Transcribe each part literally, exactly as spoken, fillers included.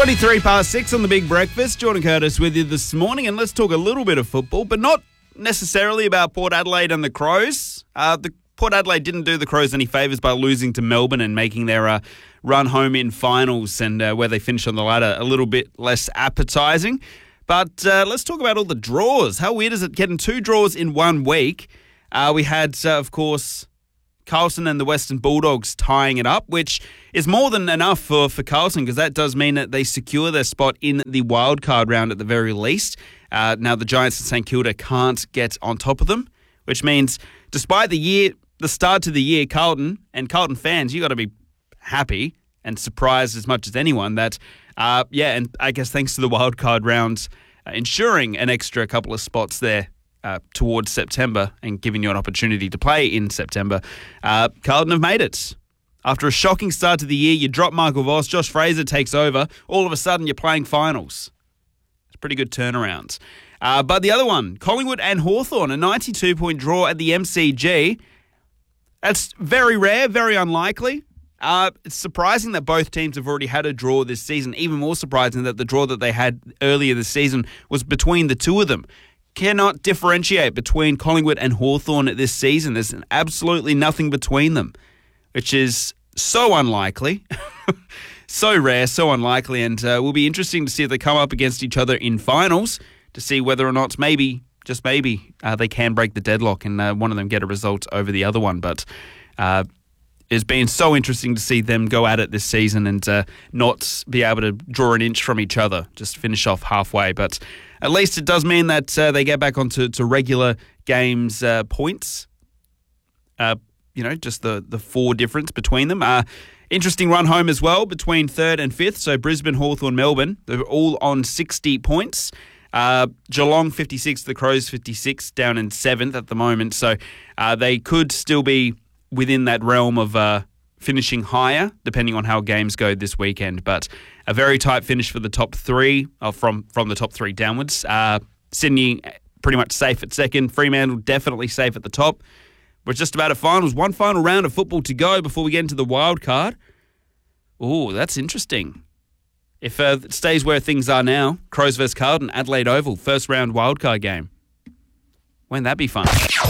twenty-three past six on the Big Breakfast. Jordan Curtis with you this morning, and let's talk a little bit of football, but not necessarily about Port Adelaide and the Crows. Uh, the Port Adelaide didn't do the Crows any favours by losing to Melbourne and making their uh, run home in finals, and uh, where they finished on the ladder a little bit less appetising. But uh, let's talk about all the draws. How weird is it getting two draws in one week? Uh, we had, uh, of course, Carlton and the Western Bulldogs tying it up, which is more than enough for, for Carlton, because that does mean that they secure their spot in the wildcard round at the very least. Uh, now, the Giants and St Kilda can't get on top of them, which means despite the year, the start to the year, Carlton and Carlton fans, you got to be happy and surprised as much as anyone that, uh, yeah, and I guess thanks to the wildcard rounds, uh, ensuring an extra couple of spots there Uh, towards September and giving you an opportunity to play in September, uh, Carlton have made it. After a shocking start to the year, you drop Michael Voss, Josh Fraser takes over, all of a sudden you're playing finals. It's a pretty good turnaround. Uh, but the other one, Collingwood and Hawthorn, a ninety-two point draw at the M C G. That's very rare, very unlikely. Uh, it's surprising that both teams have already had a draw this season. Even more surprising that the draw that they had earlier this season was between the two of them. Cannot differentiate between Collingwood and Hawthorn this season. There's absolutely nothing between them, which is so unlikely, so rare, so unlikely, and uh, will be interesting to see if they come up against each other in finals to see whether or not maybe, just maybe, uh, they can break the deadlock and uh, one of them get a result over the other one. But uh, it's been so interesting to see them go at it this season and uh, not be able to draw an inch from each other, just finish off halfway. But at least it does mean that uh, they get back onto to regular games uh, points. Uh, you know, just the, the four difference between them. Uh, interesting run home as well between third and fifth. So Brisbane, Hawthorn, Melbourne, they're all on sixty points. Uh, Geelong fifty-six, the Crows fifty-six, down in seventh at the moment. So uh, they could still be within that realm of uh, finishing higher, depending on how games go this weekend. But a very tight finish for the top three, or from, from the top three downwards. Uh, Sydney pretty much safe at second. Fremantle definitely safe at the top. We're just about at finals. One final round of football to go before we get into the wild card. Ooh, that's interesting. If uh, it stays where things are now, Crows versus Carlton, Adelaide Oval, first round wildcard game. Won't that be fun?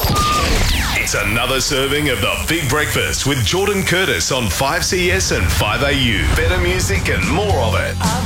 It's another serving of the Big Breakfast with Jordan Curtis on five C S and five A U. Better music and more of it.